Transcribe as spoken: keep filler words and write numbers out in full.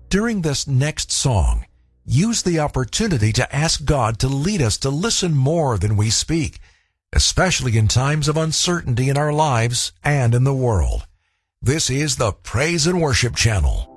During this next song, use the opportunity to ask God to lead us to listen more than we speak, especially in times of uncertainty in our lives and in the world. This is the Praise and Worship Channel.